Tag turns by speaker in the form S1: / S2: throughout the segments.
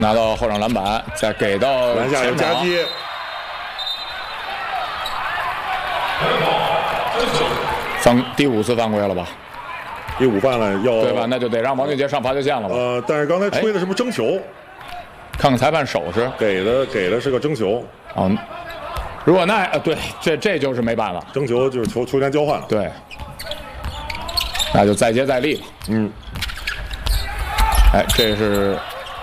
S1: 拿到后场篮板，再给到
S2: 篮下有夹击。
S1: 第5次犯规了吧？
S2: 第5犯了，要
S1: 对吧？那就得让王俊杰上罚球线了吧？
S2: 但是刚才吹的是不是争球？
S1: 看看裁判手势，
S2: 给的是个争球。
S1: 哦，如果那对，这就是没办法，
S2: 争球就是球员交换了。
S1: 对，那就再接再厉吧。
S2: 嗯。
S1: 哎，这是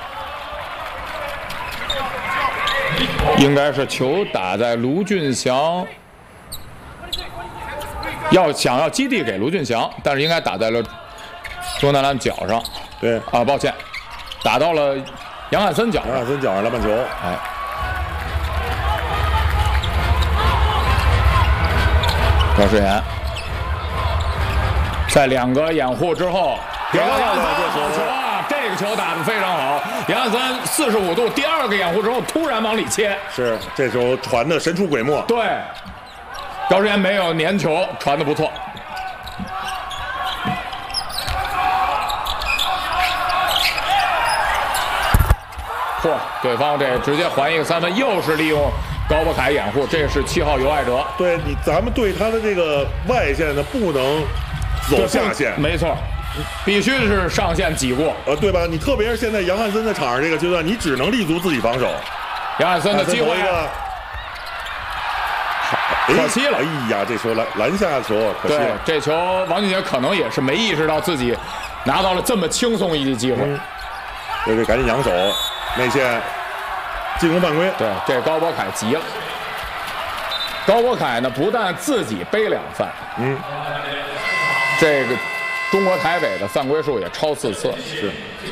S1: 应该是球打在卢俊祥。想要基地给卢俊祥，但是应该打在了钟南兰脚上。
S2: 对
S1: 啊，抱歉，打到了杨汉森脚上。
S2: 杨汉森脚上篮板球。
S1: 哎，高诗岩在2个掩护之后，给到杨汉森好球啊！这个球打得非常好，杨汉森45度，第2个掩护之后突然往里切。
S2: 是，这时候传的神出鬼没。
S1: 对。高诗岩没有粘球，传得不错。嚯，对方这直接还一个3分，又是利用高博凯掩护，这是7号尤爱哲。
S2: 对咱们对他的这个外线呢，不能走下线。
S1: 没错，必须是上线挤过。
S2: 对吧？你特别是现在杨汉森在场上这个阶段，你只能立足自己防守。
S1: 杨汉森的机会。可惜了！
S2: 哎呀，这球篮下球可惜了。
S1: 这球王俊杰可能也是没意识到自己拿到了这么轻松一记机会。
S2: 对，赶紧扬手，内线进攻犯规。
S1: 对，这高博凯急了。高博凯呢，不但自己背2犯，这个中国台北的犯规数也超4次。
S2: 是。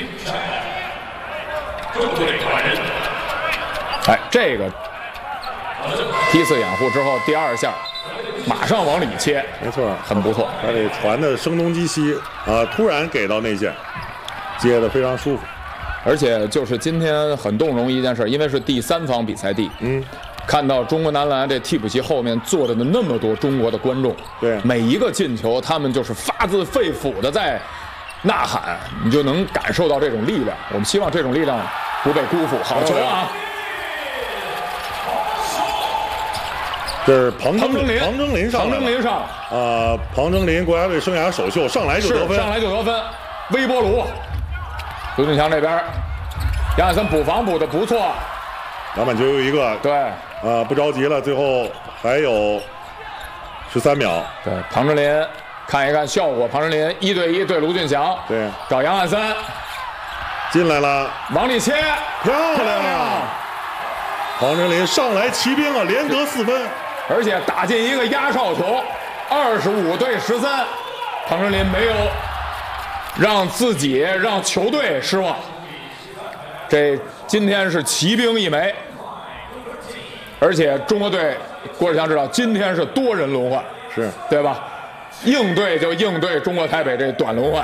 S1: 哎，这个。第4掩护之后，第2下马上往里切，
S2: 没错，
S1: 很不错。
S2: 他这传的声东击西突然给到内线，接的非常舒服。
S1: 而且就是今天很动容一件事，因为是第3方比赛地，看到中国男篮这替补席后面坐着的那么多中国的观众，
S2: 对，
S1: 每一个进球他们就是发自肺腑的在呐喊，你就能感受到这种力量。我们希望这种力量不被辜负。好球啊！
S2: 这是庞征林上庞征林国家队生涯首秀上来就得分，
S1: 微波炉。卢俊祥这边，杨汉森补防补的不错，
S2: 篮板球有一个，
S1: 对，
S2: 不着急了，最后还有13秒。
S1: 对，庞征林看一看效果，庞征林1对1对卢俊祥，
S2: 对，
S1: 找杨汉森
S2: 进来了，
S1: 往里切，
S2: 漂亮！庞征林上来骑兵啊，连得4分。
S1: 而且打进一个压哨球，25对13，庞征林没有让球队失望。这今天是骑兵一枚，而且中国队郭志强知道今天是多人轮换，
S2: 是
S1: 对吧？应对就应对中国台北这短轮换。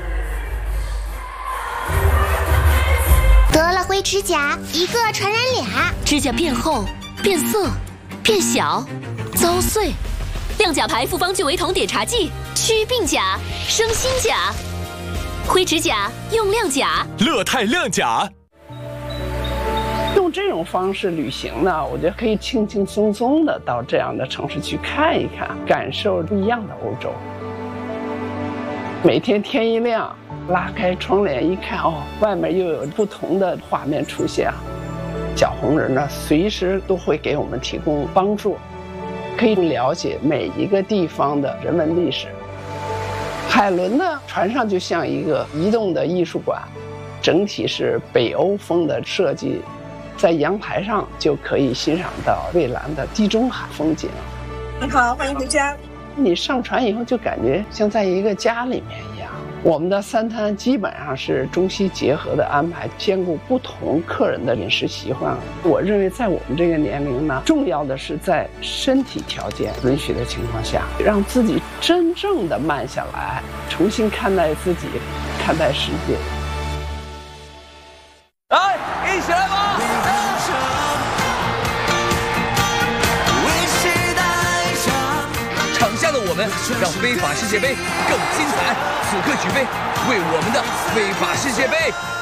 S3: 得了灰指甲，一个传染俩，
S4: 指甲变厚、变色、变小、遭碎。亮甲牌复方聚维酮碘茶剂，祛病甲，生新甲。灰指甲用亮甲，
S5: 乐泰亮甲。
S6: 用这种方式旅行呢，我觉得可以轻轻松松的到这样的城市去看一看，感受不一样的欧洲。每天天一亮，拉开窗帘一看，哦，外面又有不同的画面出现。小红人呢，随时都会给我们提供帮助，可以了解每一个地方的人文历史。海伦呢，船上就像一个移动的艺术馆，整体是北欧风的设计，在阳台上就可以欣赏到蔚蓝的地中海风景。
S7: 你好，欢迎回家。
S6: 你上船以后就感觉像在一个家里面一样。我们的3餐基本上是中西结合的安排，兼顾不同客人的饮食习惯。我认为在我们这个年龄呢，重要的是在身体条件允许的情况下，让自己真正的慢下来，重新看待自己，看待世界。
S5: 来，一起来吧！场下的我们让非法世界杯更精彩。此刻举杯，为我们的非法世界杯